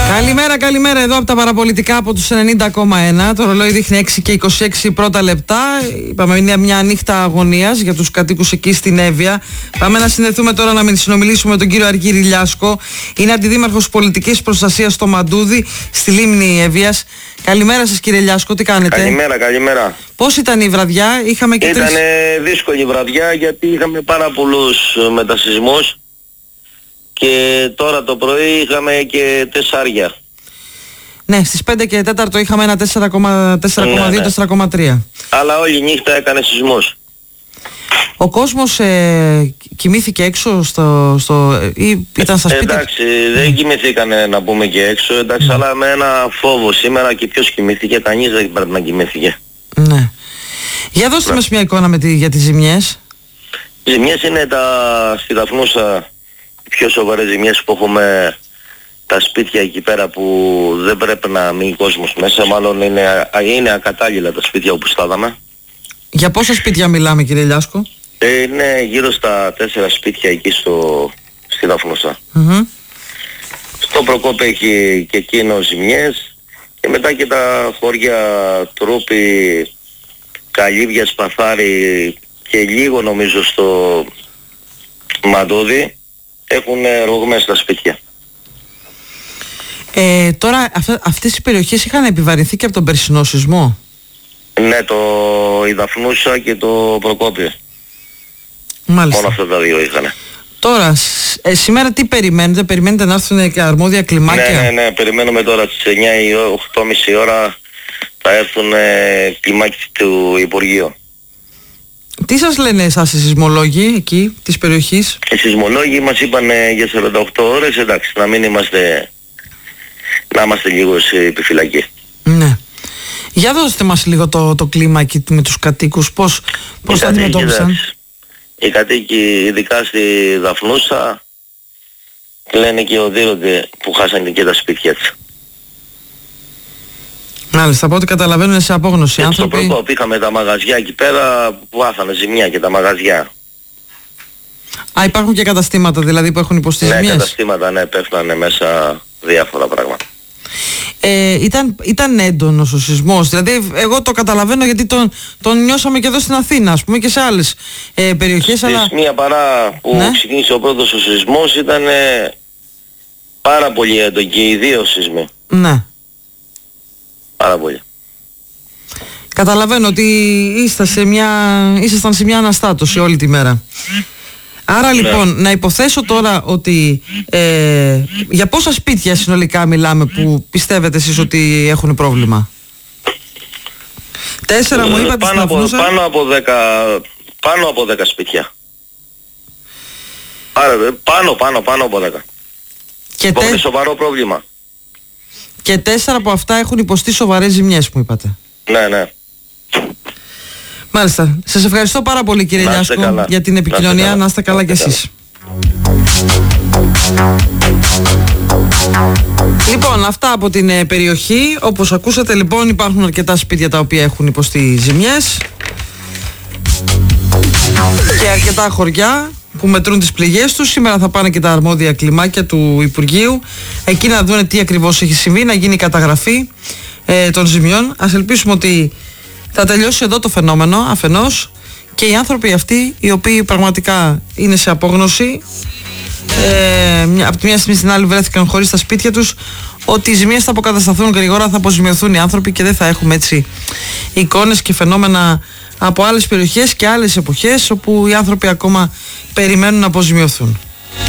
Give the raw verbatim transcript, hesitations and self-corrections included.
Καλημέρα, καλημέρα εδώ από τα παραπολιτικά από τους ενενήντα κόμμα ένα. Το ρολόι δείχνει έξι και είκοσι έξι πρώτα λεπτά. Είπαμε είναι μια νύχτα αγωνίας για τους κατοίκους εκεί στην Εύβοια. Πάμε να συνδεθούμε τώρα να συνομιλήσουμε με τον κύριο Αργύρη Λιάσκο. Είναι αντιδήμαρχος πολιτικής προστασίας στο Μαντούδι, στη λίμνη Εύβοιας. Καλημέρα σας κύριε Λιάσκο, τι κάνετε? Καλημέρα, καλημέρα. Πώς ήταν η βραδιά? Είχαμε και Ήταν τρεις... δύσκολη βραδιά γιατί είχαμε πάρα πολλούς μετασυσμούς. Και τώρα το πρωί είχαμε και τεσσάρια. Ναι, στις πέντε και τέσσερα είχαμε ένα τέσσερα κόμμα δύο τέσσερα κόμμα τρία. Αλλά όλη νύχτα έκανε σεισμούς. Ο κόσμος ε, κοιμήθηκε έξω στο, στο, ή ήταν στα σπίτια? Εντάξει, δεν κοιμηθήκανε να πούμε και έξω, εντάξει, mm. αλλά με ένα φόβο σήμερα και ποιος κοιμήθηκε, κανείς δεν πρέπει να κοιμήθηκε. Ναι. Για δώστε μας μια εικόνα με τη, για τις ζημιές. Οι ζημιές είναι τα, στη Δαφνούσα, πιο σοβαρές ζημιές που έχουμε, τα σπίτια εκεί πέρα που δεν πρέπει να μείνει κόσμος μέσα, μάλλον είναι, είναι ακατάλληλα τα σπίτια όπου στάδαμε. Για πόσα σπίτια μιλάμε κύριε Λιάσκο? Ε, είναι γύρω στα τέσσερα σπίτια εκεί στο, στη Δαφνούσα. Mm-hmm. Στο Προκόπη έχει και εκείνο ζημιές και μετά και τα χώρια Τρούπη, Καλύβια, Σπαθάρι και λίγο νομίζω στο Μαντούδι έχουν ρογμές στα σπίτια. Ε, τώρα αυ- αυτές οι περιοχές είχαν επιβαρυνθεί και από τον περσινό σεισμό? Ναι, το η Δαφνούσα και το Προκόπη. Μάλιστα. Μόνο αυτά τα δύο είχαν. Τώρα, ε, σήμερα τι περιμένετε? Περιμένετε να έρθουν και αρμόδια κλιμάκια? Ναι, ναι, ναι, περιμένουμε τώρα στις εννιά ή οκτώ και μισή ώρα θα έρθουν ε, κλιμάκια του Υπουργείου. Τι σας λένε εσάς οι σεισμολόγοι εκεί της περιοχής? Οι σεισμολόγοι μας είπαν ε, για σαράντα οκτώ ώρες, εντάξει, να μην είμαστε, να είμαστε λίγο σε επιφυλακή. Ναι. Για δώστε μας λίγο το, το κλίμα εκεί με τους κατοίκους, πώς, πώς θα αντιμετώπισαν? Οι κατοίκοι, ειδικά στη Δαφνούσα, λένε και οδύρονται που χάσανε και τα σπίτια τους. Μάλιστα, από ό,τι καταλαβαίνουν σε απόγνωση άνθρωποι. Στο Προκόπη είχαμε τα μαγαζιά εκεί πέρα που πάθανε ζημιά και τα μαγαζιά. Α, υπάρχουν και καταστήματα δηλαδή που έχουν υποστεί ζημιές? Ναι, καταστήματα, ναι, πέφτανε μέσα διάφορα πράγματα. Ε, ήταν, ήταν έντονος ο σεισμός, δηλαδή εγώ το καταλαβαίνω γιατί τον, τον νιώσαμε και εδώ στην Αθήνα, ας πούμε, και σε άλλες ε, περιοχές. Στις αλλά... μία παρά που ναι. ξεκίνησε ο πρώτος ο σεισμός ήταν ε, πάρα πολύ έντονο και οι δύο σεισμοί. Ναι. Πάρα πολύ. Καταλαβαίνω ότι ήσασταν σε μια, ήσασταν σε μια αναστάτωση όλη τη μέρα. Άρα λοιπόν, ναι. να υποθέσω τώρα ότι ε, για πόσα σπίτια συνολικά μιλάμε που πιστεύετε εσείς ότι έχουν πρόβλημα? Τέσσερα μου είπατε πάνω, από, πάνω, από δέκα, πάνω από δέκα σπίτια. Άρα, πάνω, πάνω, πάνω από δέκα. Και τε... σοβαρό πρόβλημα. Και τέσσερα από αυτά έχουν υποστεί σοβαρές ζημιές μου είπατε? Ναι, ναι. Μάλιστα. Σας ευχαριστώ πάρα πολύ κύριε Λιάσκο για την επικοινωνία. Να είστε καλά κι εσείς. Λοιπόν, αυτά από την ε, περιοχή. Όπως ακούσατε λοιπόν υπάρχουν αρκετά σπίτια τα οποία έχουν υποστεί ζημιές και αρκετά χωριά που μετρούν τις πληγές τους. Σήμερα θα πάνε και τα αρμόδια κλιμάκια του Υπουργείου εκεί να δουν τι ακριβώς έχει συμβεί, να γίνει καταγραφή ε, των ζημιών. Ας ελπίσουμε ότι θα τελειώσει εδώ το φαινόμενο αφενός και οι άνθρωποι αυτοί οι οποίοι πραγματικά είναι σε απόγνωση ε, από τη μια στιγμή στην άλλη βρέθηκαν χωρίς τα σπίτια τους, ότι οι ζημίες θα αποκατασταθούν γρήγορα, θα αποζημιωθούν οι άνθρωποι και δεν θα έχουμε έτσι εικόνες και φαινόμενα από άλλες περιοχές και άλλες εποχές όπου οι άνθρωποι ακόμα περιμένουν να αποζημιωθούν.